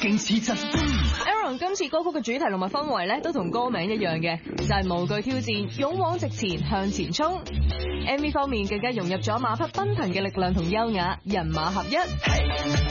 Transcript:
勁似疾風。 Aaron 今次歌曲嘅主題同埋氛圍咧，都同歌名一樣嘅，就係無懼挑戰，勇往直前向前衝。MV 方面更加融入咗馬匹奔騰嘅力量同優雅，人馬合一。